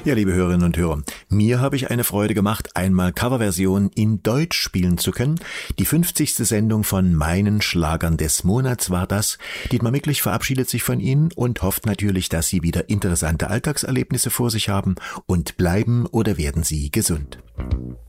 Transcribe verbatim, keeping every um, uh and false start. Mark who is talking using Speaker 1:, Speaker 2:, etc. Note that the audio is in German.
Speaker 1: Ja, liebe Hörerinnen und Hörer, mir habe ich eine Freude gemacht, einmal Coverversion in Deutsch spielen zu können. Die fünfzigste Sendung von meinen Schlagern des Monats war das. Dietmar Micklich verabschiedet sich von Ihnen und hofft natürlich, dass Sie wieder interessante Alltagserlebnisse vor sich haben und bleiben oder werden Sie gesund.